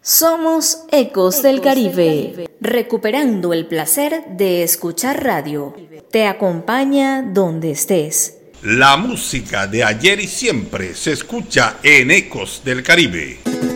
Somos Ecos del Caribe, recuperando el placer de escuchar radio. Te acompaña donde estés. La música de ayer y siempre se escucha en Ecos del Caribe.